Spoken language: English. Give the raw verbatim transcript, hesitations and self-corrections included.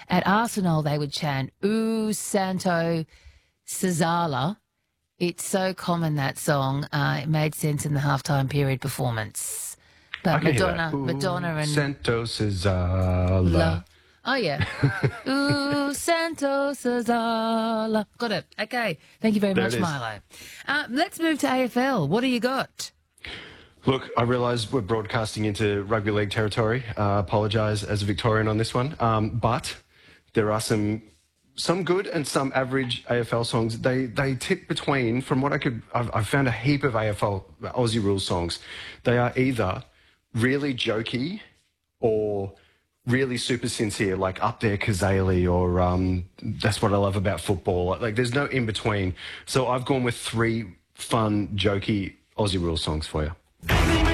At Arsenal, they would chant, "Ooh, Santo Cesala." It's so common, that song. Uh, it made sense in the halftime period performance. But I can hear Madonna, that. Ooh, Madonna and Santo Cesala. La. Oh, yeah. Ooh, Santo Cesala. Got it. Okay. Thank you very There much, it is. Milo. Uh, let's move to A F L. What do you got? Look, I realise we're broadcasting into rugby league territory. I uh, apologise as a Victorian on this one. Um, but there are some some good and some average A F L songs. They they tip between, from what I could, I've, I've found a heap of A F L Aussie Rules songs. They are either really jokey or really super sincere, like Up There Kazali, or um, That's What I Love About Football. Like, there's no in between. So I've gone with three fun, jokey Aussie Rules songs for you.